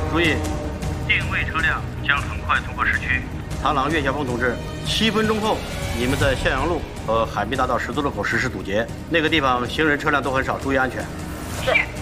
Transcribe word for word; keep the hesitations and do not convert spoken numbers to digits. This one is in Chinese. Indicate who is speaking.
Speaker 1: 注意，
Speaker 2: 定位车辆将很快通过市区。
Speaker 1: 螳螂岳小鹏同志，七分钟后你们在向阳路和海滨大道十字路口实施堵截，那个地方行人车辆都很少，注意安全。
Speaker 3: 是。